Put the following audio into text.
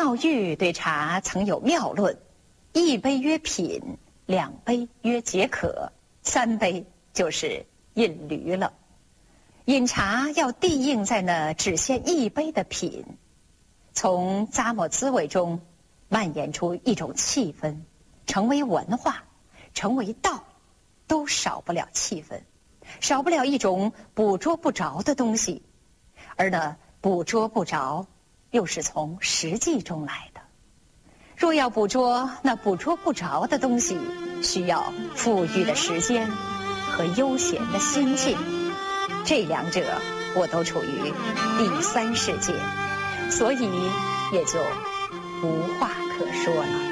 妙玉对茶曾有妙论：一杯曰品，两杯曰解渴，三杯就是饮驴了。饮茶要地应在那只限一杯的品，从咂摸滋味中蔓延出一种气氛，成为文化，成为道，都少不了气氛，少不了一种捕捉不着的东西，而那捕捉不着又是从实际中来的。若要捕捉那捕捉不着的东西，需要富裕的时间和悠闲的心境，这两者我都处于第三世界，所以也就无话可说了。